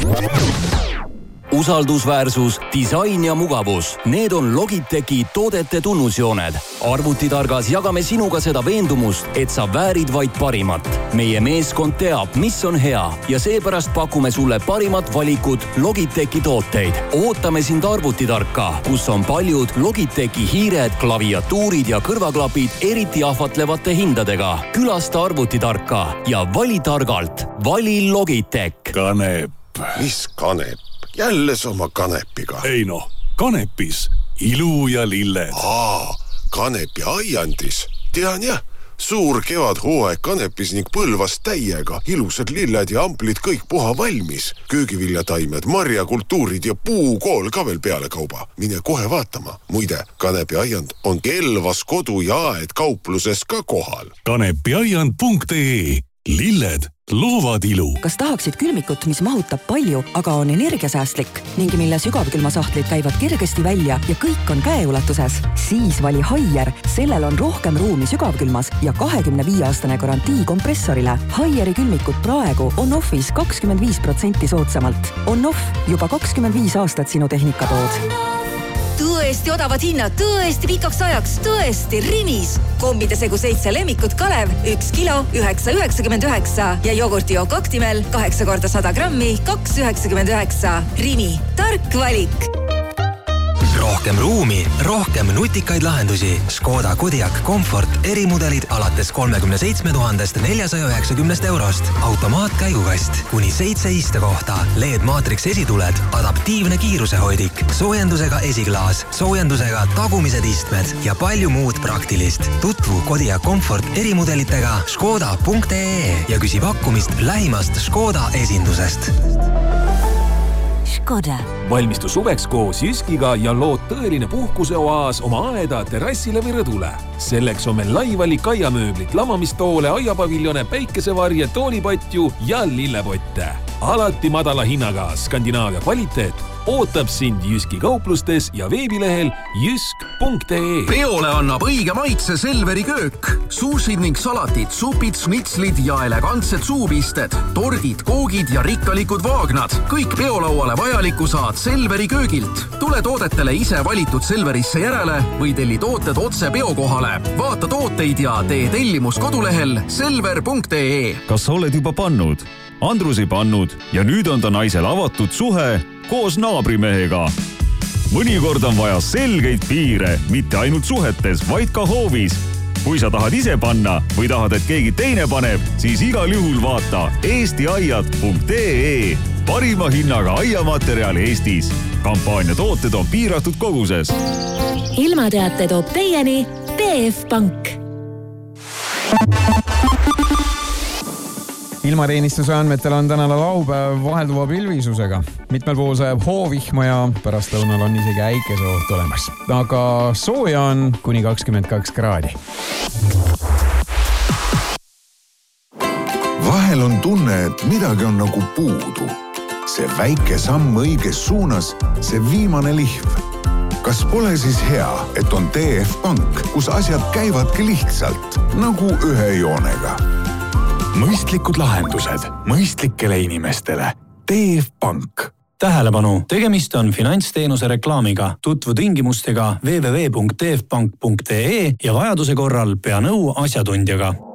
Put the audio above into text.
Usaldusväärsus, disain ja mugavus. Need on Logitechi toodete tunnusjooned. Arvutitargas jagame sinuga seda veendumust, et sa väärid vaid parimat. Meie meeskond teab, mis on hea ja seepärast pakume sulle parimat valikut Logitechi tooteid. Ootame sind Arvutitarka, kus on paljud Logitechi hiired, klaviatuurid ja kõrvaklapid eriti ahvatlevate hindadega. Külasta Arvutitarka ja vali targalt. Vali Logitech. Kanep. Mis kanep? Jälle sama kanepiga. Ei no, kanepis ilu ja lilled. Kanepi aiandis. Tean jah, suur kevadhooaeg kanepis ning Põlvas täiega. Ilusad lilled ja amplid kõik puha valmis. Köögiviljataimed, marjakultuurid ja puukool ka veel peale kauba. Mine kohe vaatama. Muide, kanepi aiand on Kelvas kodu ja aed kaupluses ka kohal. Kanepiaiand.ee. Lilled loovad ilu. Kas tahaksid külmikut, mis mahutab palju, aga on energiasäästlik ning mille sügavkülmasahtlid käivad kergesti välja ja kõik on käeulatuses? Siis vali Haier. Sellel on rohkem ruumi sügavkülmas ja 25-aastane garantii kompressorile. Haieri külmikut praegu on offis 25% soodsamalt. On off juba 25 aastat sinu tehnikatood. Tõesti odavad hinnad, tõesti pikaks ajaks, tõesti Rimis. Kommide segu 7 lemmikut Kalev, 1 kilo, 9,99 ja jogurtijook Optimel 8 × 100 grammi, 2,99. Rimi, tark valik. Rohkem ruumi, rohkem nutikaid lahendusi. Škoda Kodiaq Comfort erimudelid alates 37 490 eurost. Automaatkäigukast, kuni 7 istekohta, LED-maatriks esituled, adaptiivne kiirusehoidik, soojendusega esiklaas, soojendusega tagumised istmed ja palju muud praktilist. Tutvu Kodiaq Comfort erimudelitega škoda.ee ja küsi pakkumist lähimast Škoda esindusest. Škoda. Valmistu suveks koos Jyskiga ja lood tõeline puhkuseoaas oma aeda, terrassile või rõdule. Selleks on meil laivalik aiamööblit, lamamistoole, aiapaviljone, päikesevarje, toolipatju ja lillepotte. Alati madala hinnaga Skandinaavia kvaliteet ootab sind Jyski kauplustes ja veebilehel jysk.ee. Peole annab õige maitse Selveri köök. Suusid ning salatid, supid, snitslid ja elegantsed suupisted, tordid, koogid ja rikkalikud vaagnad. Kõik peolauale vajaliku saad Selveri köögilt. Tule toodetele ise valitud Selverisse järele või telli tooted otse peokohale. Vaata tooteid ja tee tellimus kodulehel selver.ee. Kas sa oled juba pannud? Andrus ei pannud ja nüüd on ta naisel avatud suhe koos naabrimehega. Mõnikord on vaja selgeid piire, mitte ainult suhetes, vaid ka hoovis. Kui sa tahad ise panna või tahad, et keegi teine paneb, siis igal juhul vaata eestiaiad.ee. Parima hinnaga aiamaterjal Eestis. Kampaania tooted on piiratud koguses. Ilmateate toob teieni TF Pank. Ilmateenistuse andmetel on tänane laupäev vahelduva pilvisusega. Mitmel pool sajab hoovihma ja pärast lõunal on isegi äikeseoht olemas. Aga sooja on kuni 22 kraadi. Vahel on tunne, et midagi on nagu puudu. See väike samm õiges suunas, see viimane lihv. Kas pole siis hea, et on TF Pank, kus asjad käivadki lihtsalt, nagu ühe joonega? Mõistlikud lahendused mõistlikele inimestele. TF Pank. Tähelepanu, tegemist on finantsteenuse reklaamiga. Tutvu tingimustega www.tfpank.ee ja vajaduse korral pea nõu asjatundjaga.